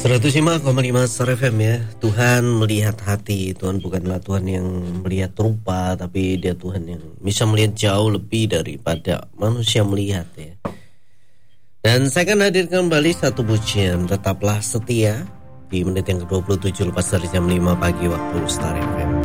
105,5 Star FM ya. Tuhan melihat hati. Tuhan bukanlah Tuhan yang melihat rupa, tapi Dia Tuhan yang bisa melihat jauh lebih daripada manusia melihat ya. Dan saya akan hadirkan kembali satu pujian. Tetaplah setia di menit yang ke-27 lepas dari jam 5 pagi waktu Star FM.